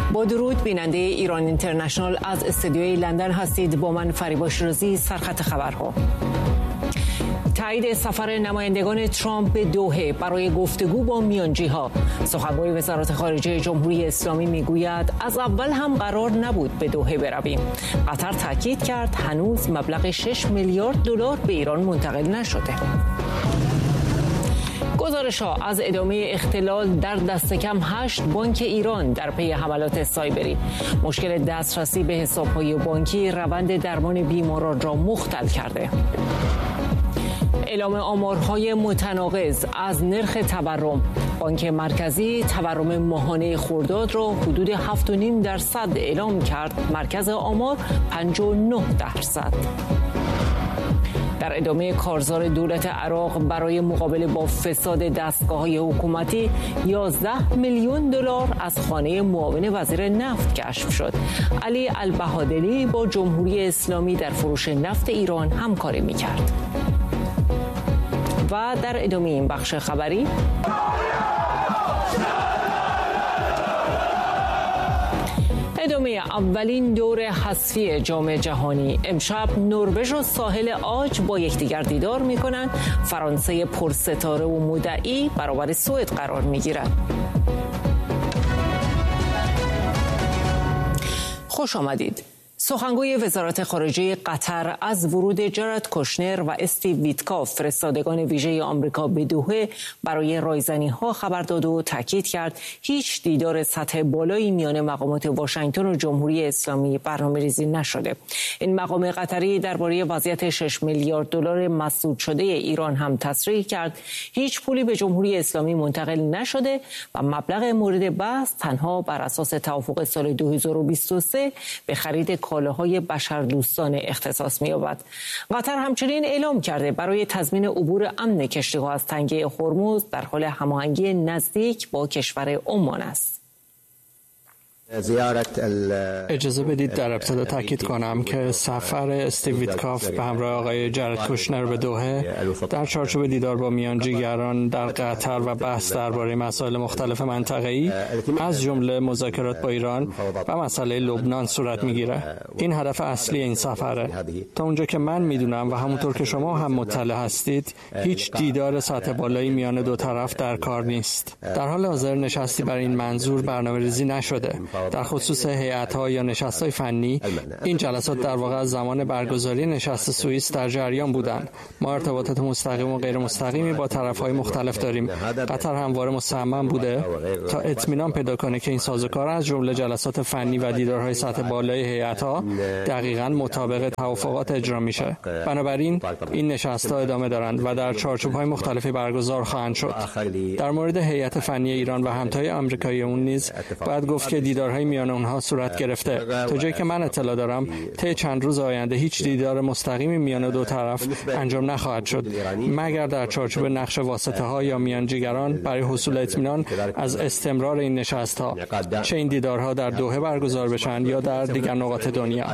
با درود، بیننده ایران اینترنشنال از استودیوی لندن هستید. با من فریبا شیرازی. سرخط خبرها: تایید سفر نمایندگان ترامپ به دوحه برای گفتگو با میانجی‌ها. سخنگوی وزارت خارجه جمهوری اسلامی میگوید از اول هم قرار نبود به دوحه برویم. قطر تاکید کرد هنوز مبلغ 6 میلیارد دلار به ایران منتقل نشده. گزارش‌ها از ادامه اختلال در دست کم 8 بانک ایران در پی حملات سایبری. مشکل دسترسی به حساب‌های بانکی روند درمان بیماران را مختل کرده. اعلام آمارهای متناقض از نرخ تورم. بانک مرکزی تورم ماهانه خرداد را حدود 7.5% اعلام کرد. مرکز آمار 59%. در ادامه کارزار دولت عراق برای مقابله با فساد دستگاه‌های حکومتی 11 میلیون دلار از خانه معاون وزیر نفت کشف شد. علی البهادلی با جمهوری اسلامی در فروش نفت ایران همکاری می‌کرد. و در ادامه این بخش خبری، ادامه اولین دور حذفی جام جهانی. امشب نروژ و ساحل عاج با یکدیگر دیدار می‌کنند. فرانسه پرستاره و مدعی برابر سوئد قرار می‌گیرد. خوش آمدید. سخنگوی وزارت خارجه قطر از ورود جارد کوشنر و استیو ویتکاف، فرستادگان ویژه آمریکا به دوحه برای رایزنی‌ها خبر داد و تاکید کرد هیچ دیدار سطح بالایی میان مقامات واشنگتن و جمهوری اسلامی برنامه‌ریزی نشده. این مقام قطری درباره وضعیت 6 میلیارد دلار مسدود شده ایران هم تصریح کرد هیچ پولی به جمهوری اسلامی منتقل نشده و مبلغ مورد بحث تنها بر اساس توافق سال 2023 به خرید کالاهای بشردوستانه اختصاص می‌یابد. قطر همچنین اعلام کرده برای تضمین عبور امن کشتی‌ها از تنگه هرمز در حال هماهنگی نزدیک با کشور عمان است. اجازه بدید در ابتدا تاکید کنم که سفر استیو ویتکاف به همراه آقای جارد کوشنر به دوحه در چارچوب دیدار با میانجیگران در قطر و بحث درباره مسائل مختلف منطقه‌ای از جمله مذاکرات با ایران و مسئله لبنان صورت می‌گیرد. این هدف اصلی این سفره. تا اونجا که من می‌دونم و همونطور که شما هم مطلع هستید، هیچ دیدار سطح بالایی میان دو طرف در کار نیست. در حال حاضر نشستی برای این منظور برنامه‌ریزی نشده. در خصوص هیئت‌ها یا نشست‌های فنی، این جلسات در واقع از زمان برگزاری نشست سوئیس در جریان بودند. ما ارتباطات مستقیم و غیر مستقیمی با طرف‌های مختلف داریم. قطر همواره مصمم بوده تا اطمینان پیدا کنه که این سازوکار از جمله جلسات فنی و دیدارهای سطح بالای هیئت‌ها دقیقاً مطابق توافقات اجرا میشه. بنابراین این نشست‌ها ادامه دارند و در چارچوب‌های مختلفی برگزار خواهند شد. در مورد هیئت فنی ایران و همتای آمریکایی اون نیز باید گفت که دیدارهای میان اونها صورت گرفته. تا جایی که من اطلاع دارم طی چند روز آینده هیچ دیدار مستقیمی میان دو طرف انجام نخواهد شد مگر در چارچوب نقش واسطه‌ها یا میانجیگران برای حصول اطمینان از استمرار این نشست‌ها، چه این دیدارها در دوحه برگزار بشن یا در دیگر نقاط دنیا.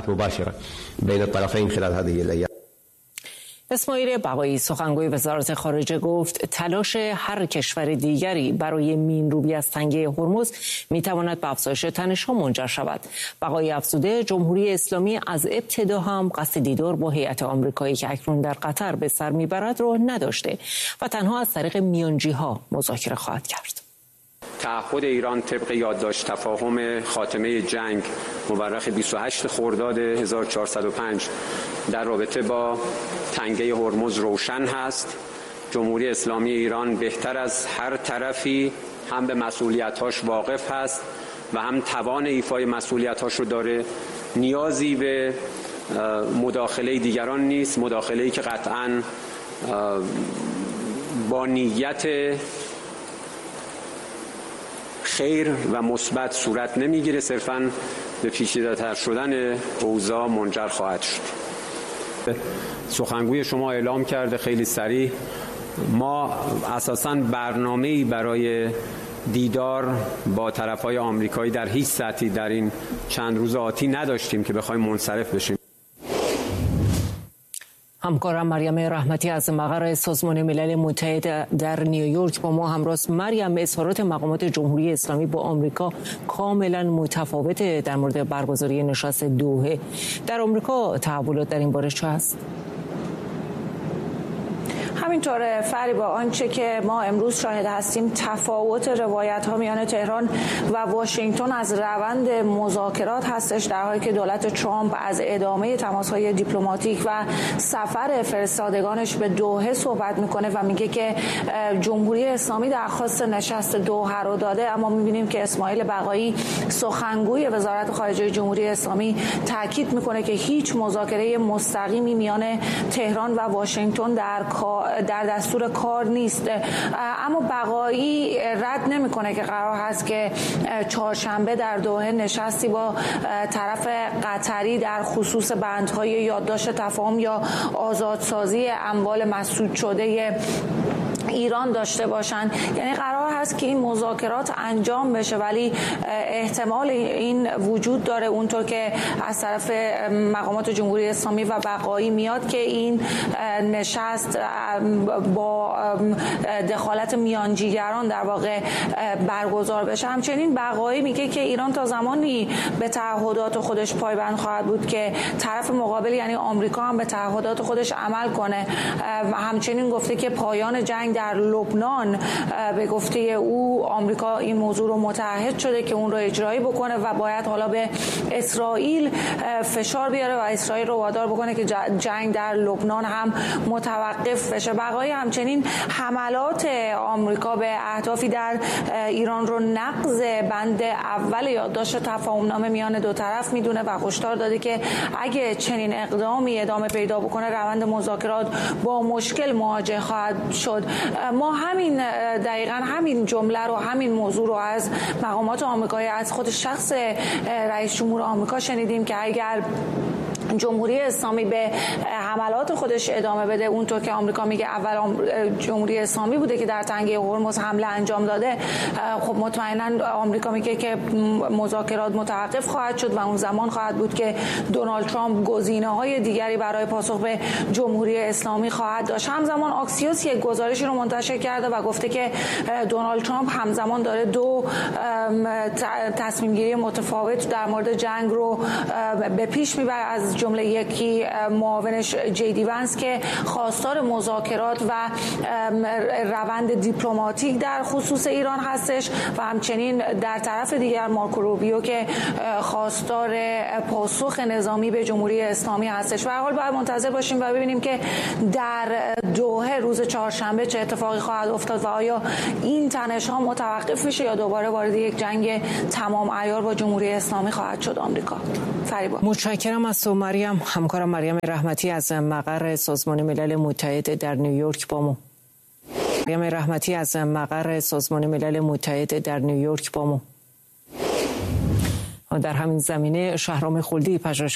اسماعیل بقایی، سخنگوی وزارت خارجه، گفت تلاش هر کشور دیگری برای مین‌روبی از تنگه هرمز میتواند به افزایش تنش‌ها منجر شود. بقایی افزوده جمهوری اسلامی از ابتدا هم قصد دیدار با هیئت آمریکایی که اکنون در قطر به سر میبرد را نداشته و تنها از طریق میانجی‌ها مذاکره خواهد کرد. تعهد ایران طبق یادداشت تفاهم خاتمه جنگ مورخ 28 خرداد 1405 در رابطه با تنگه هرمز روشن هست. جمهوری اسلامی ایران بهتر از هر طرفی هم به مسئولیت‌هاش واقف هست و هم توان ایفای مسئولیت‌هاش رو داره. نیازی به مداخله دیگران نیست، مداخله‌ای که قطعاً با نیت خیر و مثبت صورت نمیگیره، صرفاً به پیچیده‌تر شدن اوضاع منجر خواهد شد. سخنگوی شما اعلام کرده خیلی سریع ما اساساً برنامه‌ای برای دیدار با طرف‌های آمریکایی در هیچ سطحی در این چند روز آتی نداشتیم که بخوایم منصرف بشیم. همکارم مریم رحمتی از مقر سازمان ملل متحد در نیویورک با ما همراه است. مریم، اظهارات مقامات جمهوری اسلامی با آمریکا کاملا متفاوته در مورد برگزاری نشست دوحه. در آمریکا تحولات در این باره چه است؟ همینطوره فریبا، آنچه که ما امروز شاهد هستیم تفاوت روایت ها میان تهران و واشنگتن از روند مذاکرات هستش، در حالی که دولت ترامپ از ادامه تماس های دیپلماتیک و سفر فرستادگانش به دوحه صحبت میکنه و میگه که جمهوری اسلامی درخواست نشست دوحه رو داده، اما میبینیم که اسماعیل بقایی سخنگوی وزارت خارجه جمهوری اسلامی تاکید میکنه که هیچ مذاکره مستقیمی میان تهران و واشنگتن در دستور کار نیست. اما بقایی رد نمیکنه که قرار هست که چهارشنبه در دوحه نشستی با طرف قطری در خصوص بندهای یادداشت تفاهم یا آزادسازی اموال مسدود شده ایران داشته باشند. یعنی قرار هست که این مذاکرات انجام بشه، ولی احتمال این وجود داره اونطور که از طرف مقامات جمهوری اسلامی و بقایی میاد که این نشست با دخالت میانجیگران در واقع برگزار بشه. همچنین بقایی میگه که ایران تا زمانی به تعهدات خودش پایبند خواهد بود که طرف مقابل یعنی آمریکا هم به تعهدات خودش عمل کنه. همچنین گفته که پایان جنگ در لبنان به گفته او آمریکا این موضوع رو متعهد شده که اون رو اجرایی بکنه و باید حالا به اسرائیل فشار بیاره و اسرائیل رو وادار بکنه که جنگ در لبنان هم متوقف بشه. بقایی همچنین حملات آمریکا به اهدافی در ایران رو نقض بند اول یادداشت تفاهمنامه میان دو طرف میدونه و هشدار داده که اگه چنین اقدامی ادامه پیدا بکنه روند مذاکرات با مشکل مواجه خواهد شد. ما دقیقاً همین جمله رو، همین موضوع رو از مقامات آمریکایی، از خود شخص رئیس جمهور آمریکا شنیدیم که اگر جمهوری اسلامی به حملات خودش ادامه بده، اونطور که آمریکا میگه اول جمهوری اسلامی بوده که در تنگه هرمز حمله انجام داده، خب مطمئنا آمریکا میگه که مذاکرات متوقف خواهد شد و اون زمان خواهد بود که دونالد ترامپ گزینه‌های دیگری برای پاسخ به جمهوری اسلامی خواهد داشت. همزمان آکسیوس یک گزارشی رو منتشر کرده و گفته که دونالد ترامپ همزمان داره دو تصمیم گیری متفاوت در مورد جنگ رو به پیش میبره، از جمله یکی معاونش جی دی ونس که خواستار مذاکرات و روند دیپلماتیک در خصوص ایران هستش و همچنین در طرف دیگر مارکو روبیو که خواستار پاسخ نظامی به جمهوری اسلامی هستش. و هر حال باید منتظر باشیم و ببینیم که در دوحه روز چهارشنبه چه اتفاقی خواهد افتاد و آیا این تنش‌ها متوقف میشه یا دوباره وارد یک جنگ تمام عیار با جمهوری اسلامی خواهد شد آمریکا. فریبا، متشکرم از تو مریم. همکارم مریم رحمتی از مقر سازمان ملل متحد در نیویورک با ما. مریم رحمتی از مقر سازمان ملل متحد در نیویورک با ما. در همین زمینه شهرام خلدی پژوهشگر